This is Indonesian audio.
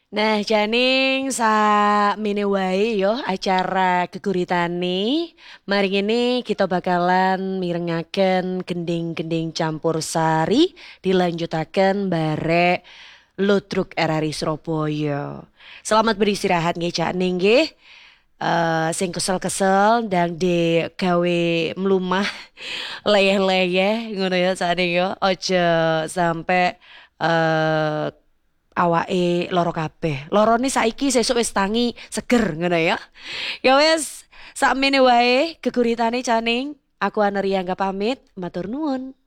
Nah, Janing mene wae yo acara keguritani. Mari ini kita bakalan mirengaken gending-gending campur sari dilanjutaken barek Ludruk RRI Surabaya. Selamat beristirahat nggih Cak Ning nggih. Sing kesel-kesel dan de gawe mlumah leyeh-leyeh ngono ya Cak Ning yo. Ojo sampai eh awake loro kabeh. Lorone saiki sesuk wis tangi seger ngono ya. Ya wis sakmene wae geguritane Caning. Aku Aneria nggak pamit, matur nuwun.